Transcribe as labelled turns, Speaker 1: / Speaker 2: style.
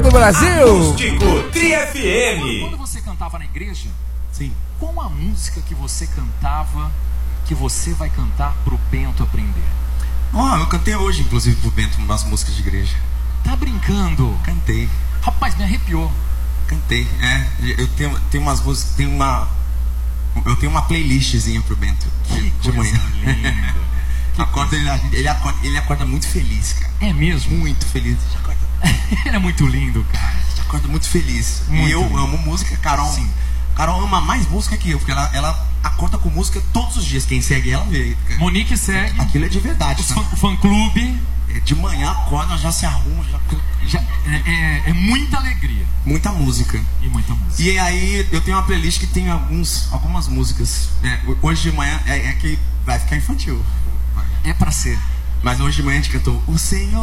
Speaker 1: do Brasil.
Speaker 2: Acústico TFM.
Speaker 3: Quando você cantava na igreja,
Speaker 4: Sim.
Speaker 3: qual a música que você cantava que você vai cantar pro Bento aprender?
Speaker 4: Eu cantei hoje, inclusive, pro Bento, umas músicas de igreja.
Speaker 3: Tá brincando?
Speaker 4: Cantei.
Speaker 3: Rapaz, me arrepiou.
Speaker 4: Cantei, eu tenho umas músicas, eu tenho uma playlistzinha pro Bento de manhã.
Speaker 3: Linda.
Speaker 4: Ele acorda muito feliz, cara.
Speaker 3: É mesmo?
Speaker 4: Muito feliz.
Speaker 3: Ele é muito lindo, cara.
Speaker 4: Ele acorda muito feliz.
Speaker 3: Muito
Speaker 4: e eu
Speaker 3: lindo.
Speaker 4: amo música, Carol.
Speaker 3: Sim.
Speaker 4: Carol ama mais música que eu, porque ela acorda com música todos os dias. Quem segue ela vê. Cara.
Speaker 3: Monique segue.
Speaker 4: Aquilo é de verdade. Tá?
Speaker 3: O fã-clube.
Speaker 4: De manhã acorda, já se arruma,
Speaker 3: É muita alegria.
Speaker 4: muita música.
Speaker 3: E muita música.
Speaker 4: E aí eu tenho uma playlist que tem algumas músicas. Hoje de manhã é que vai ficar infantil.
Speaker 3: É pra ser.
Speaker 4: Mas hoje de manhã a gente cantou O Senhor